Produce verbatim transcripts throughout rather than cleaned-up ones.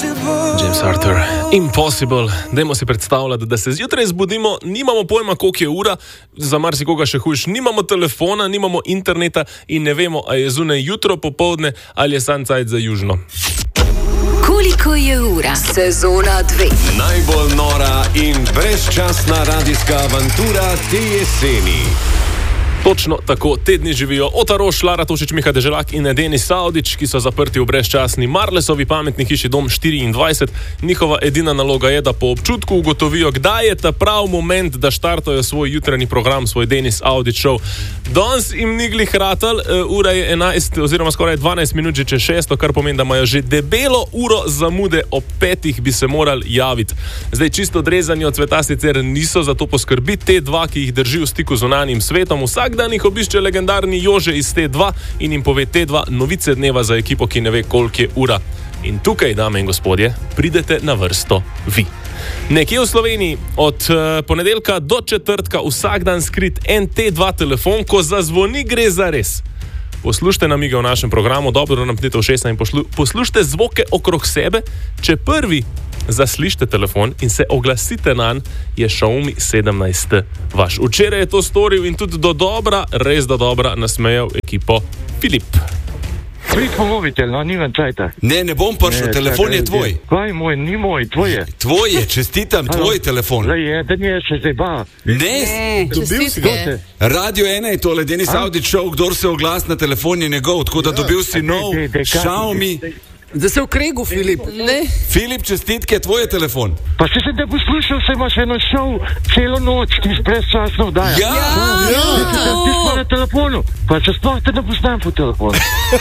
James Arthur, Impossible. Dajmo si predstavljati, da se zjutraj zbudimo, nimamo pojma, koliko je ura, za marsikoga še hujš, nimamo telefona, nimamo interneta in ne vemo, a je zunaj jutro, popoldne ali je sunset za južno. Koliko je ura? Sezona dve. Najbolj nora in brezčasna radijska avantura te jeseni. Točno tako te dni živijo Ota Roš, Lara Tošič, Miha Deželak in Denis Saudič, ki so zaprti v brezčasni Marlesovi pametni hiši Dom štiriindvajset. Njihova edina naloga je, da po občutku ugotovijo, kdaj je ta prav moment, da štartajo svoj jutranji program, svoj Denis Audič show. Danes jim ni glih ratal, ura je enajst oziroma skoraj dvanajst minut že čez šesto, kar pomeni, da imajo že debelo uro zamude, ob petih bi se morali javiti. Zdaj čisto odrezani od sveta sicer niso, zato poskrbi te dva, ki jih drži v stiku z zunanjim svetom. Vsak dan jih obišče legendarni Jože iz T dva in jim pove T dva novice dneva za ekipo, ki ne ve, koliko je ura. In tukaj, dame in gospodje, pridete na vrsto vi. Nekje v Sloveniji od uh, ponedeljka do četrtka vsak dan skrit en T dva telefon, ko zazvoni, gre za res. Poslušajte namige v našem programu, dobro nam pnite ušesa in poslu, poslušajte zvoke okrog sebe. Če prvi zaslišite telefon in se oglasite nanj, je Xiaomi sedemnajst vaš. Včeraj je to storil in tudi do dobra, res do dobra nasmejal ekipo Filip. Prid po mobitel, no, nimam čajta. Ne, ne bom prišel, telefon je tvoj. Kaj moj, ni moj, tvoj je. Tvoj je, čestitam, tvoj telefon. Zdaj je, da nije še zdaj ba. Ne, dobil si ga. Radio ena je tole, Denis Audič show, kdor se oglas na telefon je njegov, tako da dobil si nov Xiaomi. Da se v kregu, Filip. Ne. Filip, čestitke, tvoj je telefon. Pa se sem te poslušal, se imaš eno šov celo noč, ti brezčasno vdaja. Ja, ja. Ti smo na telefonu, pa se sploh te ne poznam po telefonu.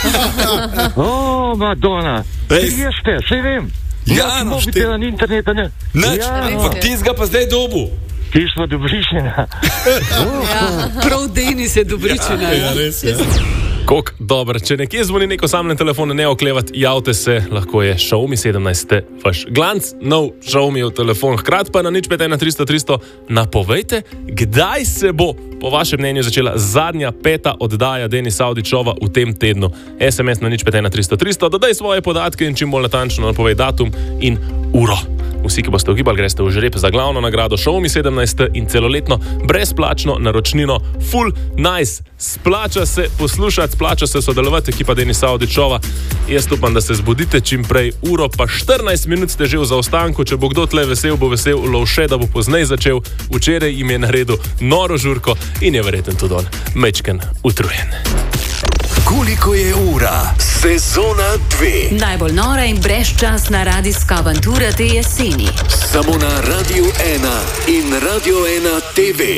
O, Madonna. Ti jeste, sej vem. Ja, no, mobitela ni interneta, ne. Nač, ampak ti ga pa zdaj dobu. Ti smo dobričena. Ja, prav Denis je dobričena. Ja, res je. Kok, dobro, če nekje zvoni neko samljen telefon, ne oklevati, javte se, lahko je Xiaomi sedemnajst vaš. Glanc, nov Xiaomijev telefon, hkrat pa na nič pet ena tristo tristo napovejte, kdaj se bo po vašem mnenju začela zadnja peta oddaja Denis Audič shova v tem tednu. S M S na nič pet ena tristo tristo, dodaj svoje podatke in čim bolj natančno napovej datum in uro. Vsi, ki boste ugibali, greste v žreb za glavno nagrado Xiaomi sedemnajst in celoletno brezplačno naročnino Full Nice. Splača se poslušati, splača se sodelovati, ekipa Denis Audič shova. Jaz upam, da se zbudite čim prej, uro pa štirinajst minut ste že v zaostanku. Če bo kdo tle vesel, bo vesel Lovše, da bo poznej začel. Včeraj jim je naredil noro žurko in je verjeten tudi on mečken utrujen. Koliko je ura? Sezona dve. Najbolj nora in brezčasna radijska avantura te jeseni. Samo na Radio ena in Radio ena T V.